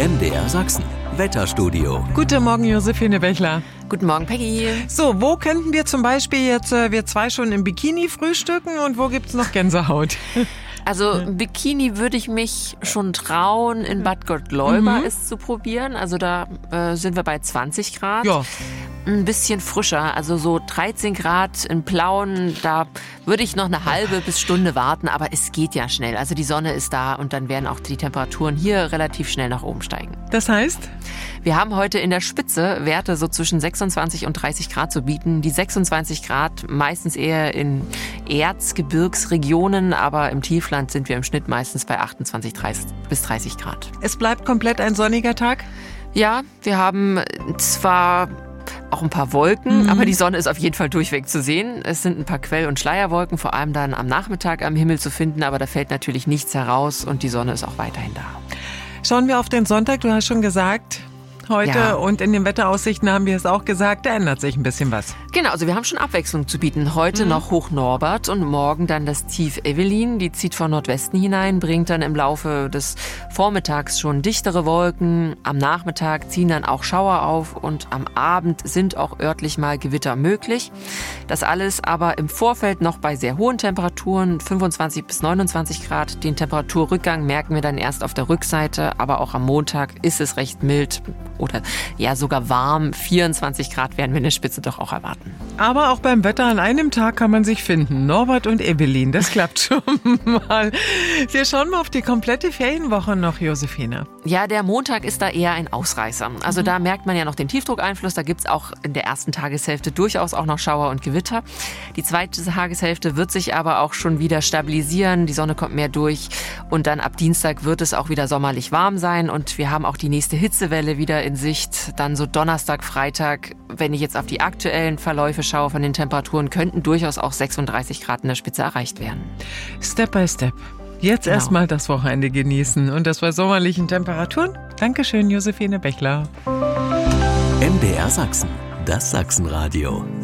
MDR Sachsen, Wetterstudio. Guten Morgen, Josephine Bechler. Guten Morgen, Peggy. So, wo könnten wir zum Beispiel jetzt, wir zwei schon im Bikini frühstücken und wo gibt's noch Gänsehaut? Also Bikini würde ich mich schon trauen, in Bad Gottleuba es zu probieren. Also da sind wir bei 20 Grad. Ja. Ein bisschen frischer, also so 13 Grad in Plauen, da würde ich noch eine halbe bis Stunde warten, aber es geht ja schnell. Also die Sonne ist da und dann werden auch die Temperaturen hier relativ schnell nach oben steigen. Das heißt? Wir haben heute in der Spitze Werte so zwischen 26 und 30 Grad zu bieten. Die 26 Grad meistens eher in Erzgebirgsregionen, aber im Tiefland sind wir im Schnitt meistens bei 28 bis 30 Grad. Es bleibt komplett ein sonniger Tag? Ja, wir haben zwar auch ein paar Wolken, aber die Sonne ist auf jeden Fall durchweg zu sehen. Es sind ein paar Quell- und Schleierwolken, vor allem dann am Nachmittag am Himmel zu finden, aber da fällt natürlich nichts heraus und die Sonne ist auch weiterhin da. Schauen wir auf den Sonntag, du hast schon gesagt, heute Ja. und in den Wetteraussichten haben wir es auch gesagt, da ändert sich ein bisschen was. Genau, also wir haben schon Abwechslung zu bieten. Heute noch Hoch Norbert und morgen dann das Tief Evelyn. Die zieht von Nordwesten hinein, bringt dann im Laufe des Vormittags schon dichtere Wolken. Am Nachmittag ziehen dann auch Schauer auf und am Abend sind auch örtlich mal Gewitter möglich. Das alles aber im Vorfeld noch bei sehr hohen Temperaturen, 25 bis 29 Grad. Den Temperaturrückgang merken wir dann erst auf der Rückseite, aber auch am Montag ist es recht mild oder ja sogar warm. 24 Grad werden wir in der Spitze doch auch erwarten. Aber auch beim Wetter an einem Tag kann man sich finden. Norbert und Evelyn, das klappt schon mal. Wir schauen mal auf die komplette Ferienwoche noch, Josephine. Ja, der Montag ist da eher ein Ausreißer. Also da merkt man ja noch den Tiefdruckeinfluss. Da gibt's auch in der ersten Tageshälfte durchaus auch noch Schauer und Gewitter. Die zweite Tageshälfte wird sich aber auch schon wieder stabilisieren. Die Sonne kommt mehr durch und dann ab Dienstag wird es auch wieder sommerlich warm sein. Und wir haben auch die nächste Hitzewelle wieder in Sicht. Dann so Donnerstag, Freitag, wenn ich jetzt auf die aktuellen Verläufe schaue von den Temperaturen, könnten durchaus auch 36 Grad in der Spitze erreicht werden. Step by Step. Jetzt erstmal das Wochenende genießen und das bei sommerlichen Temperaturen. Dankeschön, Josephine Bechler. MDR Sachsen, das Sachsenradio.